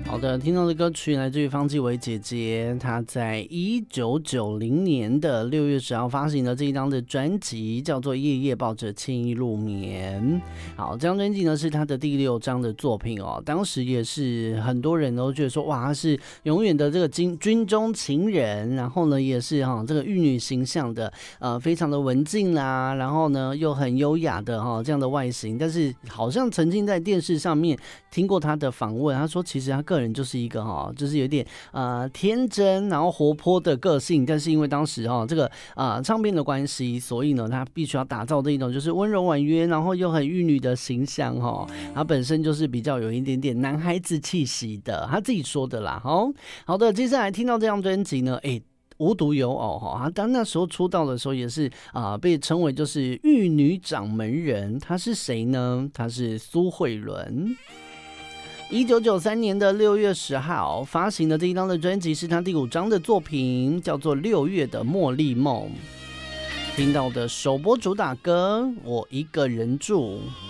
好的，听到的歌曲来自于方季韦姐姐，她在1990年的6月10号发行的这一张的专辑叫做《夜夜抱着歉意入眠》。好，这张专辑呢是她的第6张的作品哦，当时也是很多人都觉得说，哇，她是永远的这个军中情人，然后呢也是这个玉女形象的，非常的文静啦，然后呢又很优雅的这样的外形，但是好像曾经在电视上面听过她的访问，她说其实她个人就是一个就是有点天真然后活泼的个性，但是因为当时这个唱片的关系，所以呢她必须要打造这一种就是温柔婉约然后又很玉女的形象她本身就是比较有一点点男孩子气息的，她自己说的啦。好的，接下来听到这张专辑呢，无独有偶他那时候出道的时候也是被称为就是玉女掌门人。他是谁呢？他是苏慧伦。1993年的6月10号发行的这一张的专辑是他第5张的作品，叫做《6月的茉莉梦》。听到的首播主打歌《我一个人住》。